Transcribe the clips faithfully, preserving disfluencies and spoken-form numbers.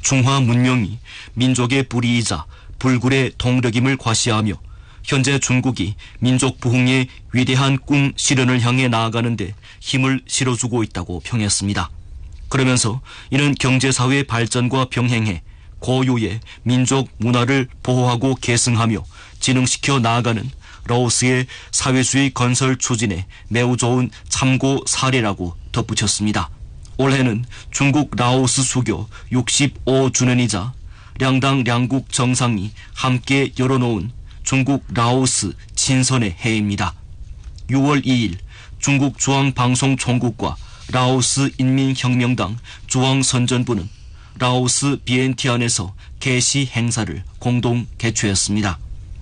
중화 문명이 민족의 뿌리이자 불굴의 동력임을 과시하며 현재 중국이 민족 부흥의 위대한 꿈 실현을 향해 나아가는 데 힘을 실어주고 있다고 평했습니다. 그러면서 이는 경제사회 발전과 병행해 고유의 민족 문화를 보호하고 계승하며 진흥시켜 나아가는 라오스의 사회주의 건설 추진에 매우 좋은 참고 사례라고 덧붙였습니다. 올해는 중국 라오스 수교 육십오 주년이자 량당 량국 정상이 함께 열어놓은 중국 라오스 친선의 해입니다. 유월 이일 중국 중앙방송총국과 라오스 인민혁명당 중앙선전부는 라오스 비엔티안에서 개시 행사를 공동 개최했습니다.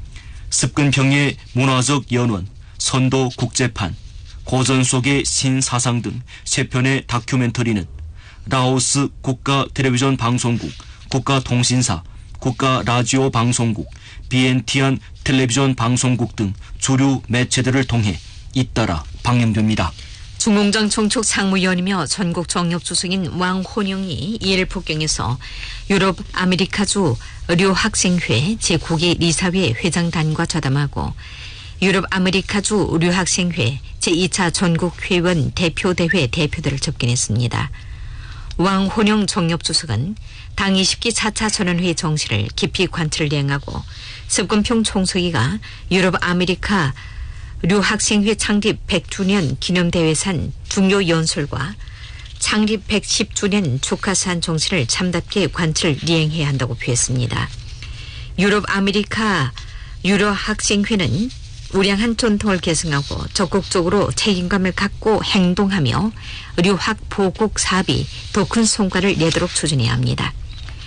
습근평의 문화적 연원, 선도 국제판, 고전 속의 신사상 등 세 편의 다큐멘터리는 라오스 국가 텔레비전 방송국, 국가통신사, 국가라디오 방송국, 비엔티안 텔레비전 방송국 등 주류 매체들을 통해 잇따라 방영됩니다. 중공장 총축 상무위원이며 전국 정협주석인 왕혼영이 이일 북경에서 유럽 아메리카주 류학생회 제구 기 리사회 회장단과 좌담하고 유럽 아메리카주 류학생회 제이 차 전국회원 대표대회 대표들을 접견했습니다. 왕혼영 정협주석은 당 이십 기 사 차 전원회의 정시를 깊이 관찰을 대행하고 습근평 총서기가 유럽 아메리카 류학생회 창립 백 주년 기념대회산 중요 연설과 창립 백십 주년 축하산 정시를 참답게 관찰 이행해야 한다고 표했습니다. 유럽 아메리카 유럽학생회는 우량한 전통을 계승하고 적극적으로 책임감을 갖고 행동하며 류학 보국 사업이 더 큰 성과를 내도록 추진해야 합니다.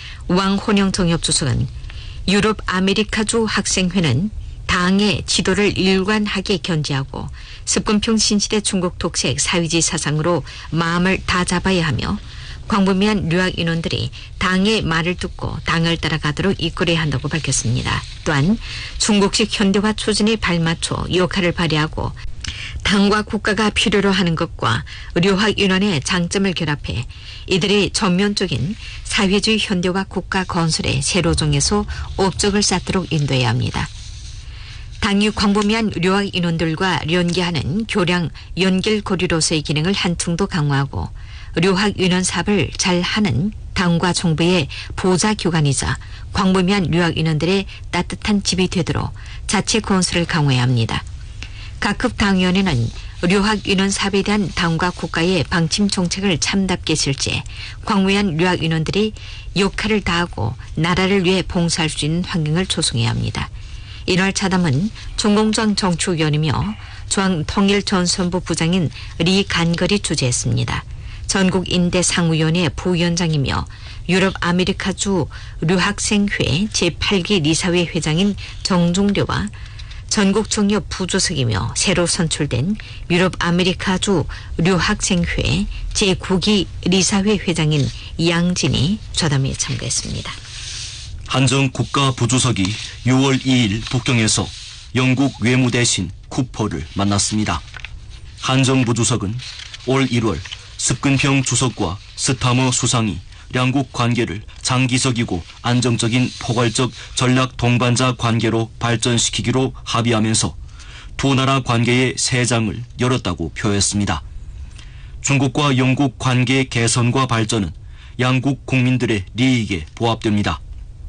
왕혼영 정협주석은 유럽 아메리카주 학생회는 당의 지도를 일관하게 견지하고 습근평 신시대 중국 독색 사회주의 사상으로 마음을 다 잡아야 하며 광범위한 류학 인원들이 당의 말을 듣고 당을 따라가도록 이끌어야 한다고 밝혔습니다. 또한 중국식 현대화 추진에 발맞춰 역할을 발휘하고 당과 국가가 필요로 하는 것과 류학 인원의 장점을 결합해 이들이 전면적인 사회주의 현대화 국가 건설에 새로 정해서 업적을 쌓도록 인도해야 합니다. 당이 광범위한 류학 인원들과 연계하는 교량 연결고리로서의 기능을 한층 더 강화하고 류학 인원 사업을 잘하는 당과 정부의 보좌기관이자 광범위한 류학 인원들의 따뜻한 집이 되도록 자체 건설을 강화해야 합니다. 각급 당위원회는 류학 인원 사업에 대한 당과 국가의 방침 정책을 참답게 실제 광범위한 류학 인원들이 역할을 다하고 나라를 위해 봉사할 수 있는 환경을 조성해야 합니다. 이날 차담은 중공장 정축위원이며 중앙통일전선부 부장인 리간걸이 주재했습니다. 전국인대상무위원회 부위원장이며 유럽 아메리카주 류학생회 제팔 기 리사회 회장인 정종래와 전국정협 부주석이며 새로 선출된 유럽 아메리카주 류학생회 제구 기 리사회 회장인 양진이 좌담에 참가했습니다. 한정 국가부주석이 유월 이일 북경에서 영국 외무대신 쿠퍼를 만났습니다. 한정 부주석은 올 일월 습근평 주석과 스타머 수상이 양국 관계를 장기적이고 안정적인 포괄적 전략 동반자 관계로 발전시키기로 합의하면서 두 나라 관계의 새 장을 열었다고 표했습니다. 중국과 영국 관계 개선과 발전은 양국 국민들의利益에 부합됩니다.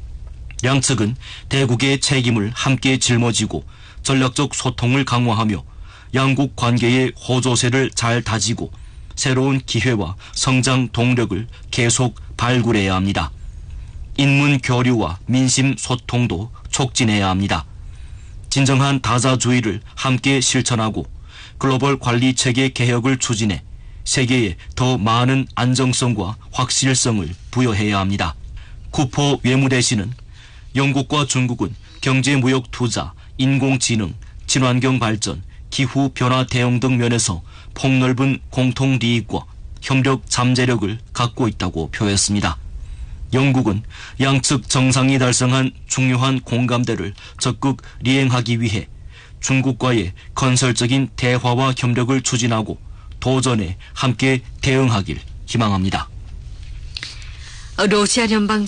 양측은 대국의 책임을 함께 짊어지고 전략적 소통을 강화하며 양국 관계의 호조세를 잘 다지고 새로운 기회와 성장 동력을 계속 발굴해야 합니다. 인문 교류와 민심 소통도 촉진해야 합니다. 진정한 다자주의를 함께 실천하고 글로벌 관리 체계 개혁을 추진해 세계에 더 많은 안정성과 확실성을 부여해야 합니다. 쿠퍼 외무대신은 영국과 중국은 경제무역 투자, 인공지능, 친환경 발전, 기후변화 대응 등 면에서 폭넓은 공통利益과 협력 잠재력을 갖고 있다고 표했습니다. 영국은 양측 정상이 달성한 중요한 공감대를 적극 이행하기 위해 중국과의 건설적인 대화와 협력을 추진하고 도전에 함께 대응하길 희망합니다. 러시아 연방